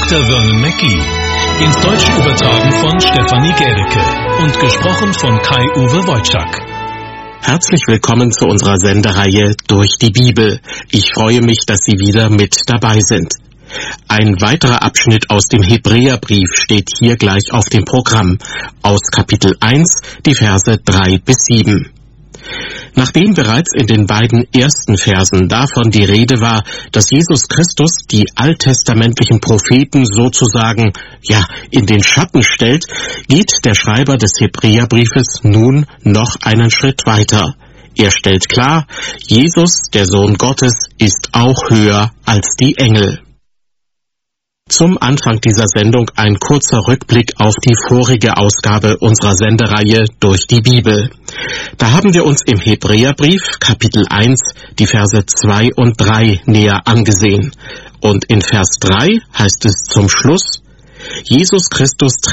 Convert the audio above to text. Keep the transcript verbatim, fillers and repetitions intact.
Doktor Vernon Mackey. Ins Deutsche übertragen von Stefanie Gericke und gesprochen von Kai-Uwe Wojczak. Herzlich willkommen zu unserer Sendereihe Durch die Bibel. Ich freue mich, dass Sie wieder mit dabei sind. Ein weiterer Abschnitt aus dem Hebräerbrief steht hier gleich auf dem Programm, aus Kapitel eins, die Verse drei bis sieben. Nachdem bereits in den beiden ersten Versen davon die Rede war, dass Jesus Christus die alttestamentlichen Propheten sozusagen, ja, in den Schatten stellt, geht der Schreiber des Hebräerbriefes nun noch einen Schritt weiter. Er stellt klar, Jesus, der Sohn Gottes, ist auch höher als die Engel. Zum Anfang dieser Sendung ein kurzer Rückblick auf die vorige Ausgabe unserer Sendereihe Durch die Bibel. Da haben wir uns im Hebräerbrief, Kapitel eins, die Verse zwei und drei näher angesehen. Und in Vers drei heißt es zum Schluss: Jesus Christus